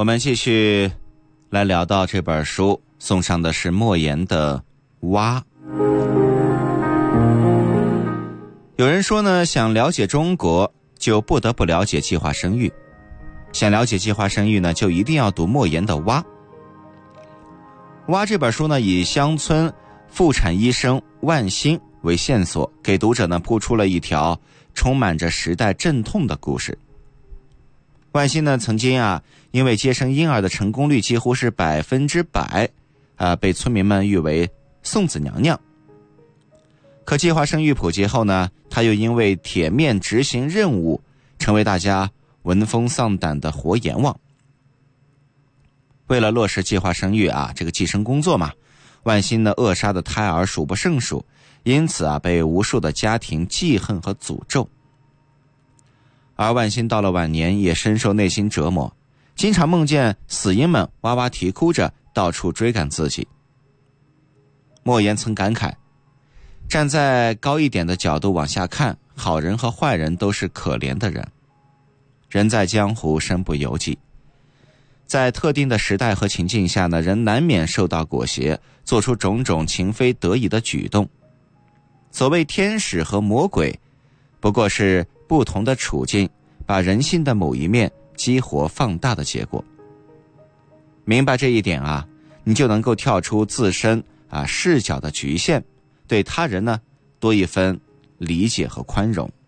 我们继续来聊到这本书，送上的是莫言的《蛙》。有人说呢，想了解中国就不得不了解计划生育，想了解计划生育呢，就一定要读莫言的《蛙》。《蛙》这本书呢，以乡村妇产医生万欣为线索，给读者呢铺出了一条充满着时代阵痛的故事。万欣呢曾经因为接生婴儿的成功率几乎是100%，被村民们誉为送子娘娘。可计划生育普及后呢，他又因为铁面执行任务，成为大家闻风丧胆的活阎王。为了落实计划生育这个计生工作嘛，万欣呢扼杀的胎儿数不胜数，因此被无数的家庭记恨和诅咒。而万欣到了晚年也深受内心折磨，经常梦见死婴们哇哇啼哭着到处追赶自己。莫言曾感慨，站在高一点的角度往下看，好人和坏人都是可怜的人。人在江湖身不由己，在特定的时代和情境下呢，人难免受到裹挟，做出种种情非得已的举动。所谓天使和魔鬼，不过是不同的处境把人性的某一面激活放大的结果。明白这一点你就能够跳出自身视角的局限，对他人呢多一分理解和宽容。